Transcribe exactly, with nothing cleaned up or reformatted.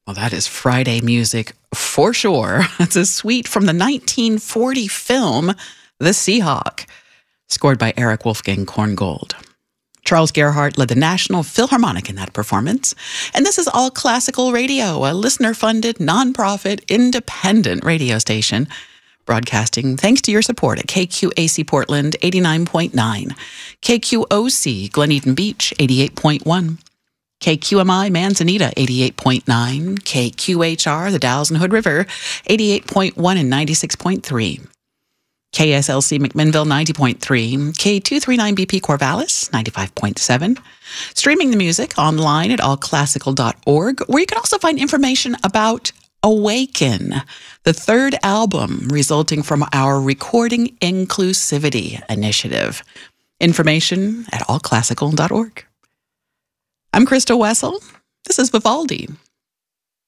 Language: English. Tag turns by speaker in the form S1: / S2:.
S1: Well, that is Friday music for sure. It's a suite from the nineteen forty film, The Seahawk, scored by Eric Wolfgang Korngold. Charles Gerhardt led the National Philharmonic in that performance. And this is All Classical Radio, a listener-funded, nonprofit, independent radio station, broadcasting thanks to your support at K Q A C Portland eighty-nine point nine, K Q O C Glen Eden Beach eighty-eight point one, K Q M I Manzanita eighty-eight point nine, K Q H R the Dalles and Hood River eighty-eight point one and ninety-six point three, K S L C McMinnville ninety point three, K two thirty-nine B P Corvallis ninety-five point seven, streaming the music online at all classical dot org, where you can also find information about Awaken, the third album resulting from our Recording Inclusivity initiative. Information at all classical dot org. I'm Krista Wessel. This is Vivaldi.